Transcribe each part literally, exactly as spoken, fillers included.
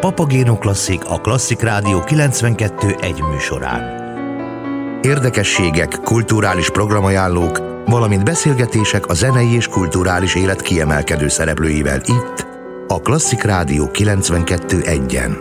Papagéno Klasszik a Klasszik Rádió kilencvenkettő egy műsorán. Érdekességek, kulturális programajánlók, valamint beszélgetések a zenei és kulturális élet kiemelkedő szereplőivel itt, a Klasszik Rádió kilencvenkettő egyen.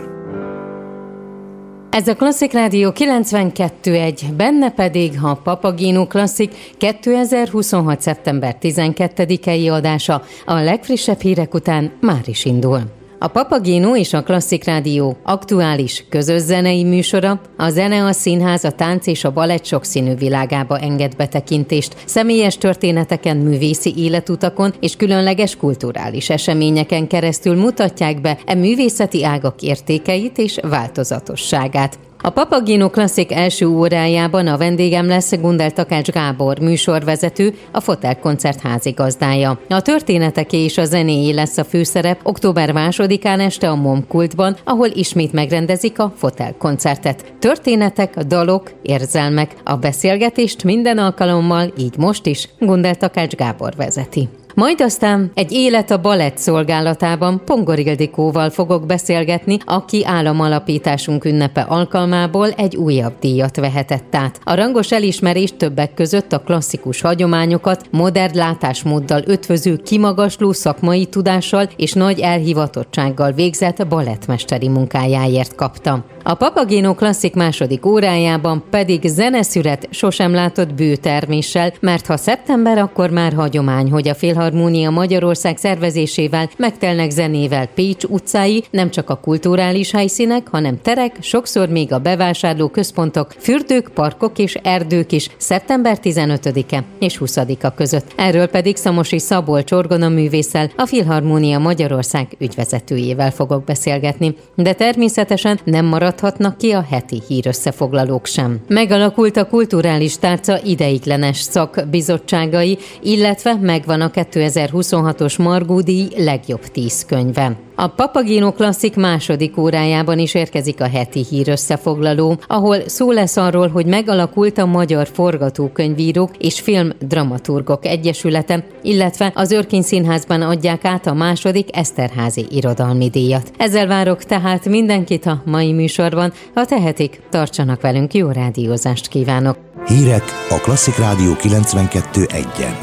Ez a Klasszik Rádió kilencvenkettő egy, benne pedig a Papagéno Klasszik kétezer-huszonhat. szeptember tizenkettedikei adása. A legfrissebb hírek után már is indul. A Papagéno és a Klasszik Rádió aktuális, közös zenei műsora a zene, a színház, a tánc és a balett sokszínű világába enged betekintést, személyes történeteken, művészi életutakon és különleges kulturális eseményeken keresztül mutatják be e művészeti ágak értékeit és változatosságát. A Papagéno Klasszik első órájában a vendégem lesz Gundel Takács Gábor, műsorvezető, a Fotel Koncert házigazdája. A történeteké és a zenéjé lesz a főszerep október másodikán este a Momkultban, ahol ismét megrendezik a Fotel Koncertet. Történetek, dalok, érzelmek, a beszélgetést minden alkalommal, így most is, Gundel Takács Gábor vezeti. Majd aztán egy élet a balett szolgálatában Pongor Ildikóval fogok beszélgetni, aki államalapításunk ünnepe alkalmából egy újabb díjat vehetett át. A rangos elismerés többek között a klasszikus hagyományokat modern látásmóddal ötvöző kimagasló szakmai tudással és nagy elhivatottsággal végzett balettmesteri munkájáért kapta. A Papagéno Klasszik második órájában pedig zeneszület sosem látott bőterméssel, mert ha szeptember, akkor már hagyomány, hogy a Filharmónia Magyarország szervezésével megtelnek zenével Pécs utcái, nem csak a kulturális helyszínek, hanem terek, sokszor még a bevásárló központok, fürdők, parkok és erdők is szeptember tizenötödike és huszadika között. Erről pedig Szamosi Szabolcs orgonaművésszel, a Filharmónia Magyarország ügyvezetőjével fogok beszélgetni. De természetesen nem maradhatnak ki a heti hírösszefoglalók sem. Megalakult a kulturális tárca ideiglenes szakbizottságai, illetve megvan a kétezer-huszonhatos Margó-díj legjobb tíz könyve. A Papagéno Klasszik második órájában is érkezik a heti hírösszefoglaló, ahol szó lesz arról, hogy megalakult a Magyar Forgatókönyvírók és Filmdramaturgok Egyesülete, illetve az Örkény Színházban adják át a második Eszterházy irodalmi díjat. Ezzel várok tehát mindenkit a mai műsorban, ha tehetik, tartsanak velünk, jó rádiózást kívánok! Hírek a Klasszik Rádió kilencvenkettő egyen.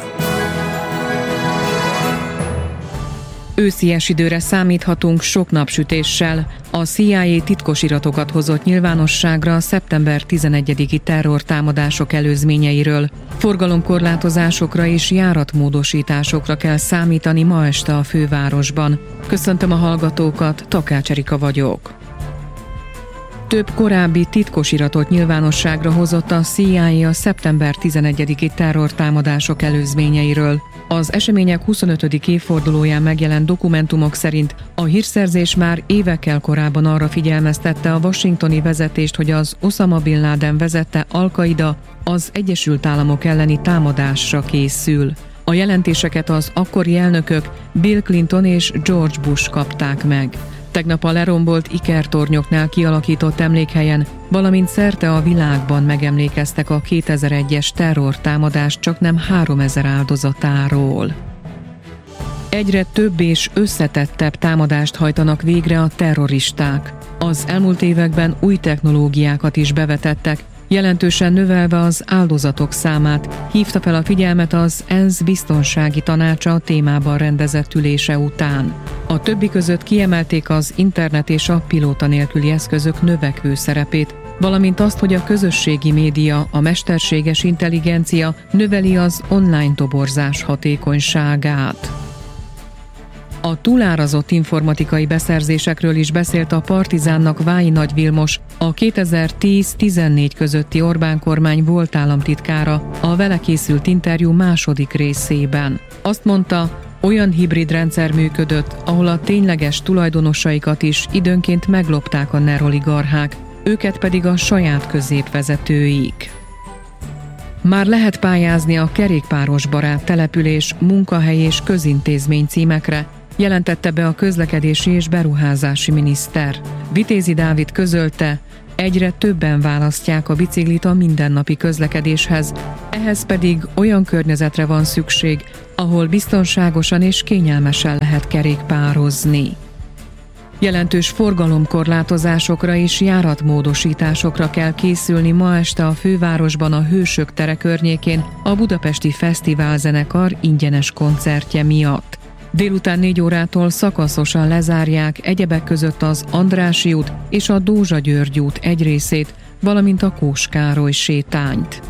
Őszies időre számíthatunk sok napsütéssel. A C I A titkos iratokat hozott nyilvánosságra a szeptember tizenegyediki terrortámadások előzményeiről. Forgalomkorlátozásokra és járatmódosításokra kell számítani ma este a fővárosban. Köszöntöm a hallgatókat, Takács Erika vagyok. Több korábbi titkos iratot nyilvánosságra hozott a C I A a szeptember tizenegyediki terrortámadások előzményeiről. Az események huszonötödik évfordulóján megjelent dokumentumok szerint a hírszerzés már évekkel korábban arra figyelmeztette a washingtoni vezetést, hogy az Osama Bin Laden vezette Al-Qaida az Egyesült Államok elleni támadásra készül. A jelentéseket az akkori elnökök Bill Clinton és George Bush kapták meg. Tegnap a lerombolt ikertornyoknál kialakított emlékhelyen, valamint szerte a világban megemlékeztek a kétezer-egyes terrortámadás csaknem háromezer áldozatáról. Egyre több és összetettebb támadást hajtanak végre a terroristák. Az elmúlt években új technológiákat is bevetettek, jelentősen növelve az áldozatok számát, hívta fel a figyelmet az ENSZ biztonsági tanácsa a témában rendezett ülése után. A többi között kiemelték az internet és a pilóta nélküli eszközök növekvő szerepét, valamint azt, hogy a közösségi média, a mesterséges intelligencia növeli az online toborzás hatékonyságát. A túlárazott informatikai beszerzésekről is beszélt a Partizánnak Vályi Nagy Vilmos, a kétezer-tíz-tizennégy közötti Orbán kormány volt államtitkára a vele készült interjú második részében. Azt mondta, olyan hibrid rendszer működött, ahol a tényleges tulajdonosaikat is időnként meglopták a neroligarchák, őket pedig a saját középvezetőik. Már lehet pályázni a kerékpáros barát település, munkahely és közintézmény címekre, jelentette be a közlekedési és beruházási miniszter. Vitézi Dávid közölte, egyre többen választják a biciklit a mindennapi közlekedéshez, ehhez pedig olyan környezetre van szükség, ahol biztonságosan és kényelmesen lehet kerékpározni. Jelentős forgalomkorlátozásokra és járatmódosításokra kell készülni ma este a fővárosban a Hősök tere környékén a Budapesti Fesztiválzenekar ingyenes koncertje miatt. Délután négy órától szakaszosan lezárják egyebek között az Andrássy út és a Dózsa György út egy részét, valamint a Kós Károly sétányt.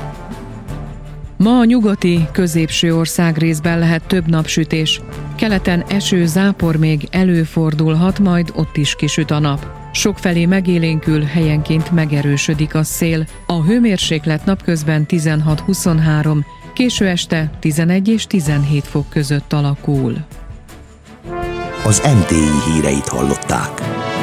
Ma a nyugati, középső országrészben lehet több napsütés. Keleten eső, zápor még előfordulhat, majd ott is kisüt a nap. Sokfelé megélénkül, helyenként megerősödik a szél. A hőmérséklet napközben tizenhat-huszonhárom, késő este tizenegy és tizenhét fok között alakul. Az em té i híreit hallották.